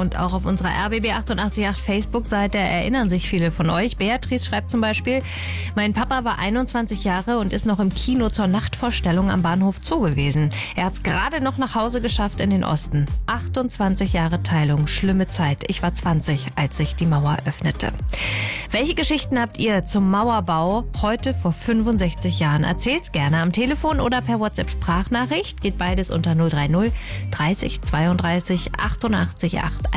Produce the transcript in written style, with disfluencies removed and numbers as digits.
Und auch auf unserer RBB 888 Facebook-Seite erinnern sich viele von euch. Beatrice schreibt zum Beispiel, mein Papa war 21 Jahre und ist noch im Kino zur Nachtvorstellung am Bahnhof Zoo gewesen. Er hat es gerade noch nach Hause geschafft in den Osten. 28 Jahre Teilung, schlimme Zeit. Ich war 20, als sich die Mauer öffnete. Welche Geschichten habt ihr zum Mauerbau heute vor 65 Jahren? Erzählt's gerne am Telefon oder per WhatsApp-Sprachnachricht. Geht beides unter 030 30 32 88 8